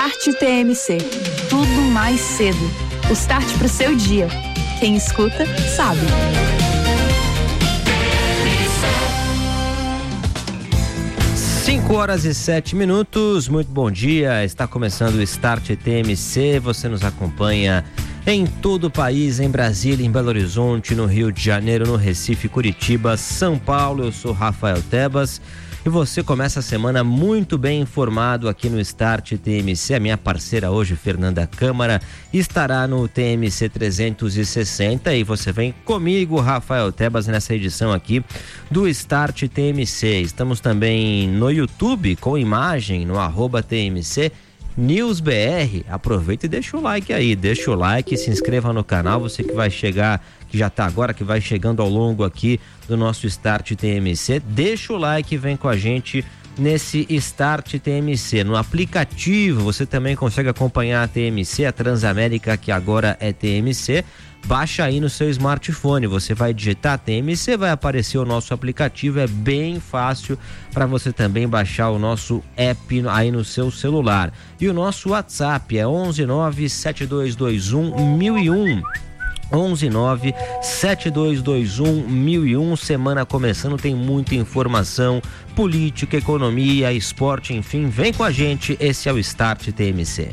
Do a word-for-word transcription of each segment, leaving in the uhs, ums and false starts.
Start T M C. Tudo mais cedo. O start para o seu dia. Quem escuta, sabe. cinco horas e sete minutos, muito bom dia, está começando o Start T M C, você nos acompanha em todo o país, em Brasília, em Belo Horizonte, no Rio de Janeiro, no Recife, Curitiba, São Paulo. Eu sou Rafael Tebas e você começa a semana muito bem informado aqui no Start T M C. A minha parceira hoje, Fernanda Câmara, estará no T M C trezentos e sessenta e você vem comigo, Rafael Tebas, nessa edição aqui do Start T M C. Estamos também no YouTube com imagem no arroba T M C News B R. Aproveita e deixa o like aí, deixa o like, se inscreva no canal, você que vai chegar, que já tá agora, que vai chegando ao longo aqui do nosso Start T M C, deixa o like e vem com a gente nesse Start T M C. No aplicativo você também consegue acompanhar a T M C, a Transamérica, que agora é T M C. Baixa aí no seu smartphone, você vai digitar T M C, vai aparecer o nosso aplicativo, é bem fácil para você também baixar o nosso app aí no seu celular. E o nosso WhatsApp é onze nove sete dois dois um mil e um. onze nove sete dois dois um mil e um. Semana começando, tem muita informação, política, economia, esporte, enfim, vem com a gente, esse é o Start T M C.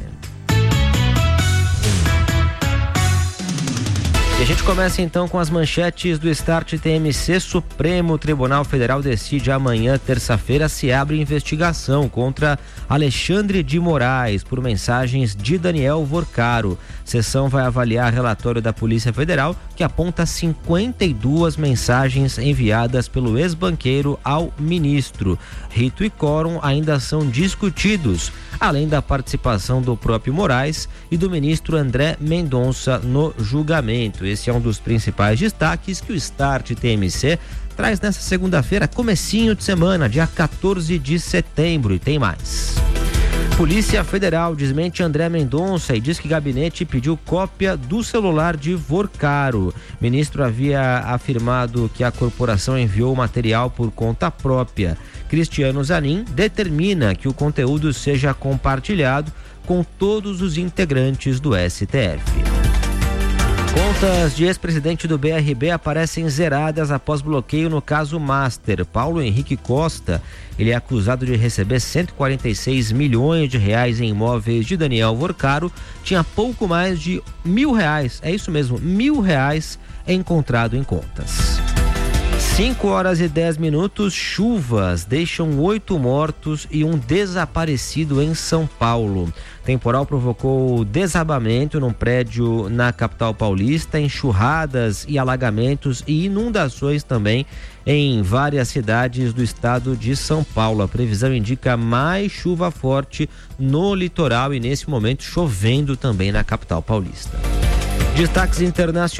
E a gente começa então com as manchetes do Start T M C. Supremo Tribunal Federal decide amanhã, terça-feira, se abre investigação contra Alexandre de Moraes por mensagens de Daniel Vorcaro. Sessão vai avaliar relatório da Polícia Federal que aponta cinquenta e duas mensagens enviadas pelo ex-banqueiro ao ministro. Rito e quórum ainda são discutidos, além da participação do próprio Moraes e do ministro André Mendonça no julgamento. Esse é um dos principais destaques que o Start T M C traz nessa segunda-feira, comecinho de semana, dia quatorze de setembro, e tem mais. Polícia Federal desmente André Mendonça e diz que gabinete pediu cópia do celular de Vorcaro. O ministro havia afirmado que a corporação enviou o material por conta própria. Cristiano Zanin determina que o conteúdo seja compartilhado com todos os integrantes do S T F. Contas de ex-presidente do B R B aparecem zeradas após bloqueio no caso Master. Paulo Henrique Costa, ele é acusado de receber cento e quarenta e seis milhões de reais em imóveis de Daniel Vorcaro. Tinha pouco mais de mil reais, é isso mesmo, mil reais encontrado em contas. cinco horas e dez minutos, chuvas deixam oito mortos e um desaparecido em São Paulo. Temporal provocou desabamento num prédio na capital paulista, enxurradas e alagamentos e inundações também em várias cidades do estado de São Paulo. A previsão indica mais chuva forte no litoral e nesse momento chovendo também na capital paulista. Destaques internacionais.